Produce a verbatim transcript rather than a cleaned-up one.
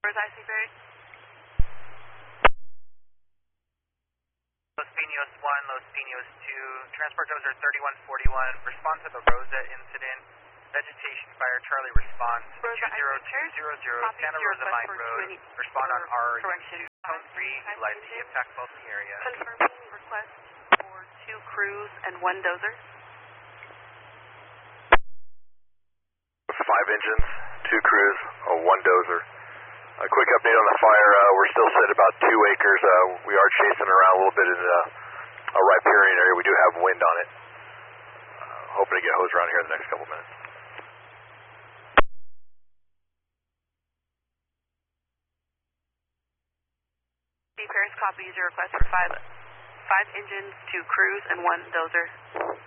Where's I C Barry? Los Pinos one, Los Pinos two, transport dozer thirty-one forty-one, respond to the Rosa incident, vegetation fire, Charlie response, two zero two zero zero, Santa Rosa Mine Road, respond on R two, cone three, light the impact fault in the area. Confirming request for two crews and one dozer. Five engines, two crews, uh, one dozer. A quick update on the fire. Uh, we're still set about two acres. Uh, we are chasing around a little bit in the uh, riparian area. We do have wind on it. Uh, hoping to get hose around here in the next couple minutes. Paris copies your request for five, five engines, two crews, and one dozer.